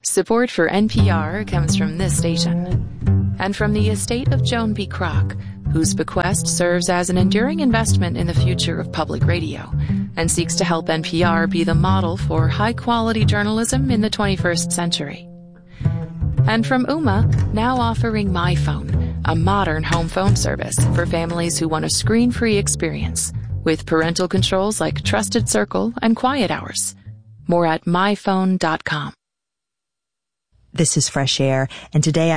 Support for NPR comes from this station and from the estate of Joan B. Kroc, whose bequest serves as an enduring investment in the future of public radio and seeks to help NPR be the model for high-quality journalism in the 21st century. And from Ooma, now offering MyPhone, a modern home phone service for families who want a screen-free experience with parental controls like Trusted Circle and Quiet Hours. More at myphone.com. This is Fresh Air, and today